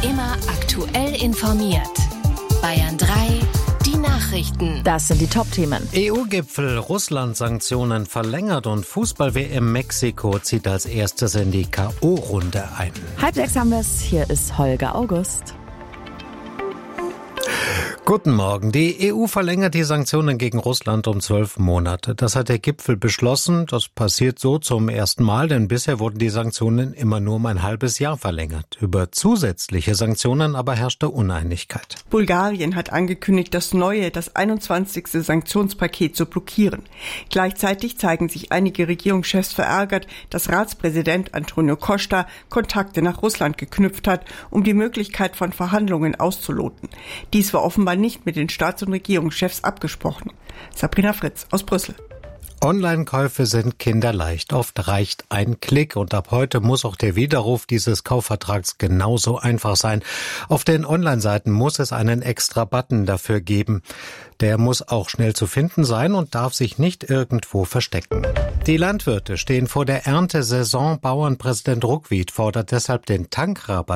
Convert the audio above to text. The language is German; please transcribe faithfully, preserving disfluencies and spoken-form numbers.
Immer aktuell informiert. Bayern drei, die Nachrichten. Das sind die Top-Themen. E U-Gipfel, Russland-Sanktionen verlängert und Fußball-W M Mexiko zieht als erstes in die K O-Runde ein. Halb sechs haben wir es. Hier ist Holger August. Guten Morgen. Die E U verlängert die Sanktionen gegen Russland um zwölf Monate. Das hat der Gipfel beschlossen. Das passiert so zum ersten Mal, denn bisher wurden die Sanktionen immer nur um ein halbes Jahr verlängert. Über zusätzliche Sanktionen aber herrschte Uneinigkeit. Bulgarien hat angekündigt, das neue, das einundzwanzigste Sanktionspaket zu blockieren. Gleichzeitig zeigen sich einige Regierungschefs verärgert, dass Ratspräsident Antonio Costa Kontakte nach Russland geknüpft hat, um die Möglichkeit von Verhandlungen auszuloten. Dies war offenbar nicht mit den Staats- und Regierungschefs abgesprochen. Sabrina Fritz aus Brüssel. Online-Käufe sind kinderleicht. Oft reicht ein Klick und ab heute muss auch der Widerruf dieses Kaufvertrags genauso einfach sein. Auf den Online-Seiten muss es einen extra Button dafür geben. Der muss auch schnell zu finden sein und darf sich nicht irgendwo verstecken. Die Landwirte stehen vor der Erntesaison. Bauernpräsident Ruckwied fordert deshalb den Tankrabatt